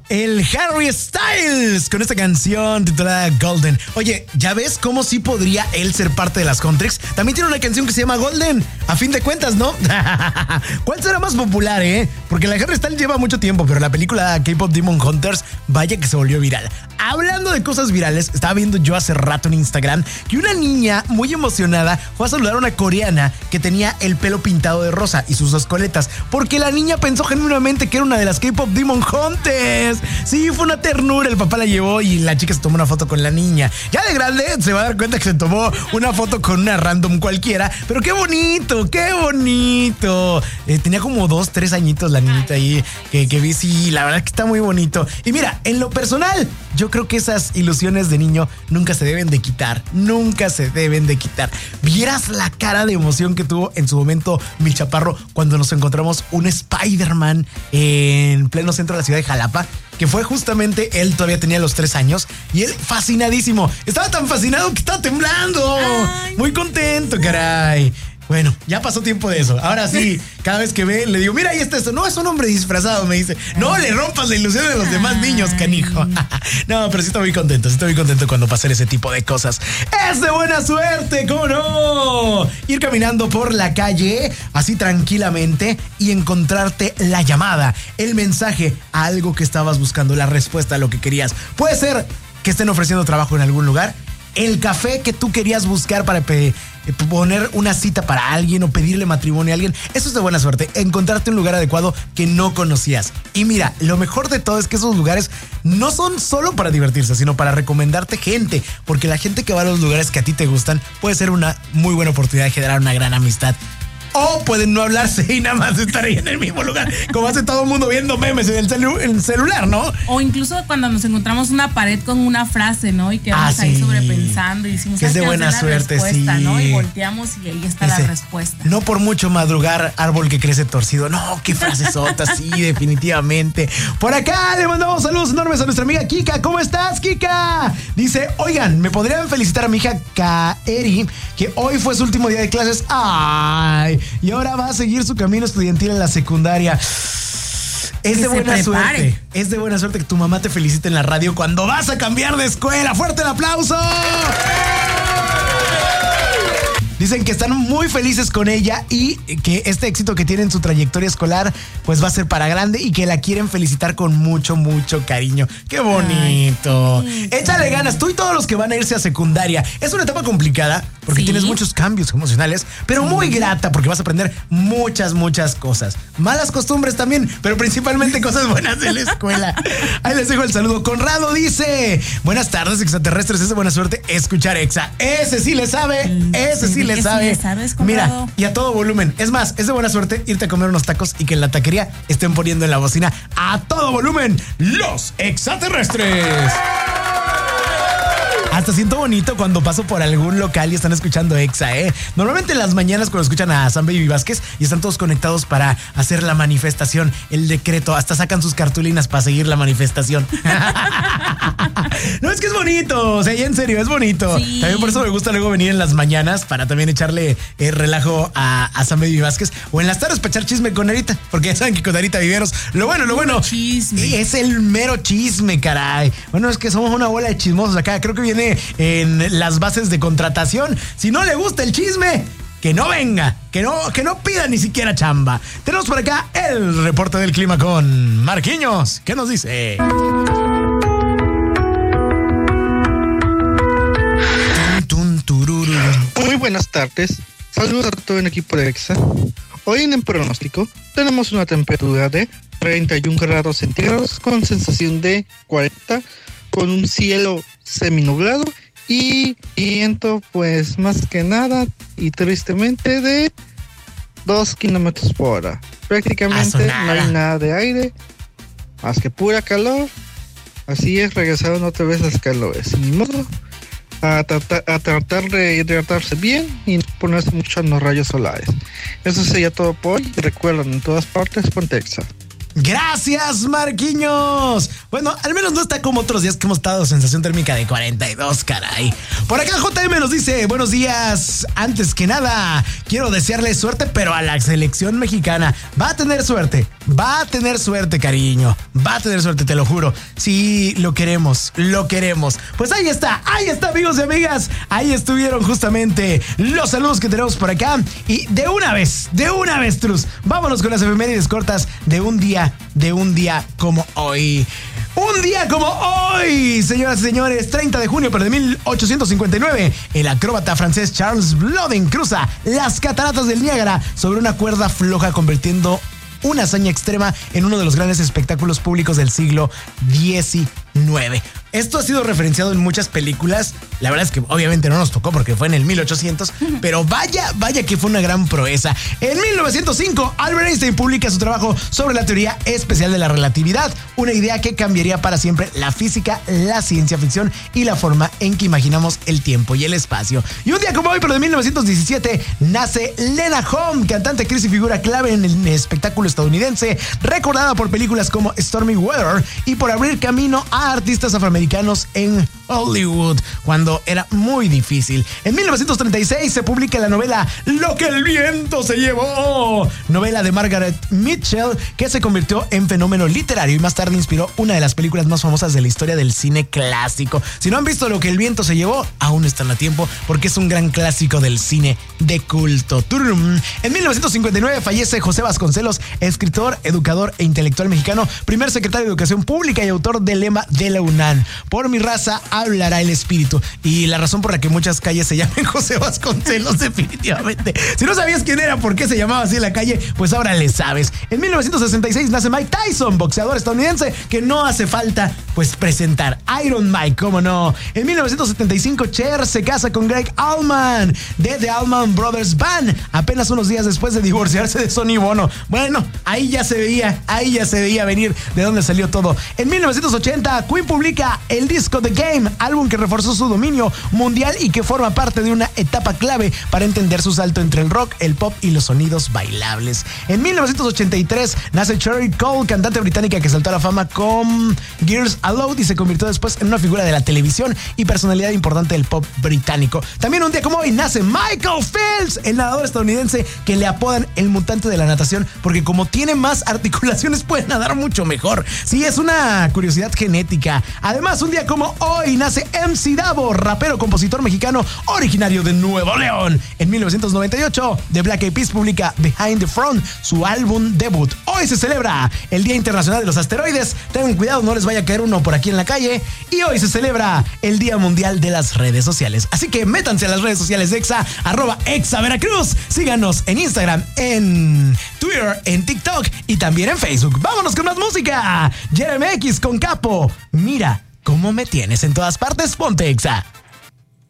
el Harry Styles con esta canción titulada Golden. Oye, ¿ya ves cómo sí podría él ser parte de las Huntrix? También tiene una canción que se llama Golden, a fin de cuentas, ¿no? ¿Cuál será más popular, Porque la Harry Styles lleva mucho tiempo, pero la película K-Pop Demon Hunters, vaya que se volvió viral. Hablando de cosas virales, estaba viendo yo hace rato en Instagram que una niña muy emocionada fue a saludar a una coreana que tenía el pelo pintado de rosa y sus dos coletas, porque la niña pensó genuinamente que era una de las K-Pop Demon Hunters. Sí, fue una ternura, el papá la llevó y la chica se tomó una foto con la niña. Ya de grande se va a dar cuenta que se tomó una foto con una random cualquiera, pero qué bonito, qué bonito. Tenía como 2, 3 añitos la niñita ahí que vi, sí, la verdad que está muy bonito. Y mira, en lo personal, yo creo que esas ilusiones de niño nunca se deben de quitar, nunca se deben de quitar. Vieras la cara de emoción que tuvo en su momento mi chaparro cuando nos encontramos un Spider-Man en pleno centro de la ciudad de Jalapa, que fue justamente, él todavía tenía los 3 años y él fascinadísimo. Estaba tan fascinado que estaba temblando. Ay, muy contento, caray. Bueno, ya pasó tiempo de eso. Ahora sí, cada vez que ve, le digo, mira, ahí está esto. No, es un hombre disfrazado, me dice. No le rompas la ilusión de los demás niños, canijo. No, pero sí estoy muy contento cuando pasan ese tipo de cosas. ¡Es de buena suerte! ¿Cómo no? Ir caminando por la calle, así tranquilamente, y encontrarte la llamada, el mensaje a algo que estabas buscando, la respuesta a lo que querías. Puede ser que estén ofreciendo trabajo en algún lugar, el café que tú querías buscar para poner una cita para alguien o pedirle matrimonio a alguien. Eso es de buena suerte, encontrarte un lugar adecuado que no conocías. Y mira, lo mejor de todo es que esos lugares no son solo para divertirse, sino para recomendarte gente, porque la gente que va a los lugares que a ti te gustan puede ser una muy buena oportunidad de generar una gran amistad. O pueden no hablarse y nada más estar ahí en el mismo lugar, como hace todo el mundo viendo memes en el celular, ¿no? O incluso cuando nos encontramos una pared con una frase, ¿no? Y quedamos ahí sobrepensando y decimos, que es de buena suerte, sí, ¿no? Y volteamos y ahí está la respuesta. No por mucho madrugar, árbol que crece torcido. No, qué frasesota, sí, definitivamente. Por acá le mandamos saludos enormes a nuestra amiga Kika. ¿Cómo estás, Kika? Dice, oigan, ¿me podrían felicitar a mi hija Kaeri, que hoy fue su último día de clases? ¡Ay! Y ahora va a seguir su camino estudiantil en la secundaria. Es de buena suerte. Es de buena suerte que tu mamá te felicite en la radio cuando vas a cambiar de escuela. ¡Fuerte el aplauso! Dicen que están muy felices con ella y que este éxito que tiene en su trayectoria escolar pues va a ser para grande y que la quieren felicitar con mucho, mucho cariño. ¡Qué bonito! Ay, échale ganas, tú y todos los que van a irse a secundaria. Es una etapa complicada porque tienes muchos cambios emocionales, pero muy grata porque vas a aprender muchas, muchas cosas. Malas costumbres también, pero principalmente cosas buenas de la escuela. Ahí les dejo el saludo. Conrado dice, buenas tardes, extraterrestres, es de buena suerte escuchar Exa. Ese sí le sabe, ese sí le sabe. Mira, y a todo volumen. Es más, es de buena suerte irte a comer unos tacos y que en la taquería estén poniendo en la bocina a todo volumen los extraterrestres. Hasta siento bonito cuando paso por algún local y están escuchando Exa, Normalmente en las mañanas cuando escuchan a Sam Baby Vázquez y están todos conectados para hacer la manifestación, el decreto, hasta sacan sus cartulinas para seguir la manifestación. No, es que es bonito, o sea, ya en serio, es bonito. Sí. También por eso me gusta luego venir en las mañanas para también echarle relajo a Sam Baby Vázquez, o en las tardes para echar chisme con Arita, porque ya saben que con Arita Viveros, lo bueno, chisme. Es el mero chisme, caray. Bueno, es que somos una bola de chismosos acá, creo que viene en las bases de contratación. Si no le gusta el chisme, que no venga, que no pida ni siquiera chamba. Tenemos por acá el reporte del clima con Marquinhos. ¿Qué nos dice? Muy buenas tardes. Saludos a todo el equipo de Exa. Hoy en el pronóstico tenemos una temperatura de 31 grados centígrados con sensación de 40, con un cielo seminublado y viento pues más que nada y tristemente de 2 kilómetros por hora. Prácticamente no hay nada de aire, más que pura calor. Así es, regresaron otra vez las calores. Ni modo, a tratar de hidratarse bien y no ponerse mucho en los rayos solares. Eso sería todo por hoy. Recuerden, en todas partes, ponte Exa. Gracias, Marquiños. Bueno, al menos no está como otros días que hemos estado sensación térmica de 42, caray. Por acá JM nos dice, buenos días. Antes que nada, quiero desearle suerte, pero a la selección mexicana. Va a tener suerte, cariño. Va a tener suerte, te lo juro. Sí, lo queremos. Pues ahí está, amigos y amigas. Ahí estuvieron justamente los saludos que tenemos por acá. Y de una vez, Trus, vámonos con las efemérides cortas de un día como hoy. Un día como hoy, señoras y señores, 30 de junio, pero de 1859, el acróbata francés Charles Blondin cruza las cataratas del Niágara sobre una cuerda floja, convirtiendo una hazaña extrema en uno de los grandes espectáculos públicos del siglo XIX. Esto ha sido referenciado en muchas películas. La verdad es que obviamente no nos tocó porque fue en el 1800, pero vaya que fue una gran proeza. En 1905, Albert Einstein publica su trabajo sobre la teoría especial de la relatividad, una idea que cambiaría para siempre la física, la ciencia ficción y la forma en que imaginamos el tiempo y el espacio. Y un día como hoy, pero de 1917, nace Lena Horne, cantante, actriz y figura clave en el espectáculo estadounidense, recordada por películas como Stormy Weather y por abrir camino a artistas afroamericanos en Hollywood cuando era muy difícil. En 1936 se publica la novela Lo que el viento se llevó, novela de Margaret Mitchell, que se convirtió en fenómeno literario y más tarde inspiró una de las películas más famosas de la historia del cine clásico. Si no han visto Lo que el viento se llevó, aún están a tiempo porque es un gran clásico del cine de culto. En 1959 fallece José Vasconcelos, escritor, educador e intelectual mexicano, primer secretario de Educación Pública y autor del lema de la UNAM: por mi raza hablará el espíritu. Y la razón por la que muchas calles se llaman José Vasconcelos, definitivamente. Si no sabías quién era, por qué se llamaba así la calle, pues ahora le sabes. En 1966 nace Mike Tyson, boxeador estadounidense que no hace falta pues presentar. Iron Mike, cómo no. En 1975 Cher se casa con Greg Allman de The Allman Brothers Band, apenas unos días después de divorciarse de Sonny Bono. Bueno, ahí ya se veía venir de dónde salió todo. En 1980 Queen publica el disco The Game, álbum que reforzó su dominio mundial y que forma parte de una etapa clave para entender su salto entre el rock, el pop y los sonidos bailables. En 1983 nace Cheryl Cole, cantante británica que saltó a la fama con Girls Aloud y se convirtió después en una figura de la televisión y personalidad importante del pop británico. También un día como hoy nace Michael Phelps, el nadador estadounidense que le apodan el mutante de la natación porque como tiene más articulaciones puede nadar mucho mejor. Sí, es una curiosidad genética. Además, un día como hoy nace MC Davo, rapero, compositor mexicano originario de Nuevo León. En 1998, The Black Eyed Peas publica Behind the Front, su álbum debut. Hoy se celebra el Día Internacional de los Asteroides. Tengan cuidado, no les vaya a caer uno por aquí en la calle. Y hoy se celebra el Día Mundial de las Redes Sociales. Así que métanse a las redes sociales de Exa, @ExaVeracruz. Síganos en Instagram, en Twitter, en TikTok y también en Facebook. Vámonos con más música. Jeremy X con Capo. Mira cómo me tienes en todas partes. Ponte Exa.